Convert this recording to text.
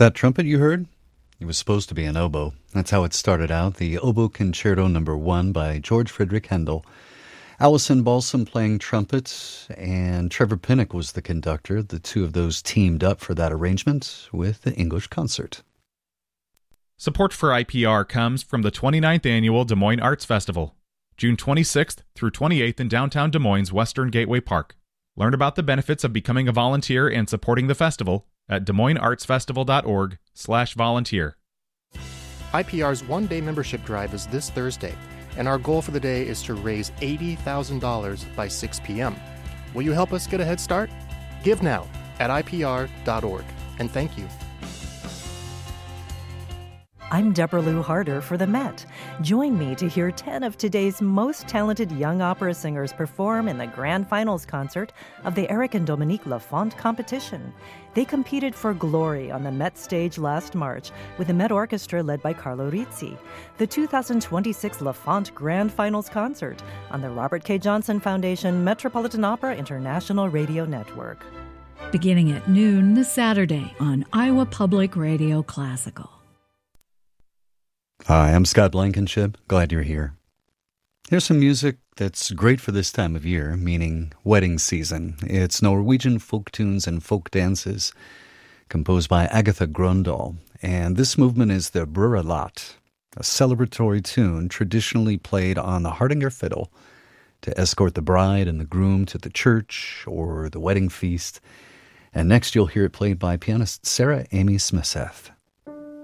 That trumpet you heard? It was supposed to be an oboe. That's how it started out, the Oboe Concerto No. 1 by George Friedrich Handel. Allison Balsam playing trumpet, and Trevor Pinnock was the conductor. The two of those teamed up for that arrangement with the English Concert. Support for IPR comes from the 29th Annual Des Moines Arts Festival, June 26th through 28th in downtown Des Moines' Western Gateway Park. Learn about the benefits of becoming a volunteer and supporting the festival at DesMoinesArtsFestival.org/volunteer. IPR's one-day membership drive is this Thursday, and our goal for the day is to raise $80,000 by 6 p.m. Will you help us get a head start? Give now at IPR.org, and thank you. I'm Deborah Lou Harder for the Met. Join me to hear 10 of today's most talented young opera singers perform in the grand finals concert of the Eric and Dominique Lafont competition. They competed for glory on the Met stage last March with the Met Orchestra led by Carlo Rizzi. The 2026 Lafont Grand Finals Concert on the Robert K. Johnson Foundation Metropolitan Opera International Radio Network. Beginning at noon this Saturday on Iowa Public Radio Classical. Hi, I'm Scott Blankenship. Glad you're here. Here's some music that's great for this time of year, meaning wedding season. It's Norwegian folk tunes and folk dances, composed by Agatha Grøndahl. And this movement is the Brødrelat, a celebratory tune traditionally played on the Hardanger fiddle to escort the bride and the groom to the church or the wedding feast. And next you'll hear it played by pianist Sarah Amy Smithseth.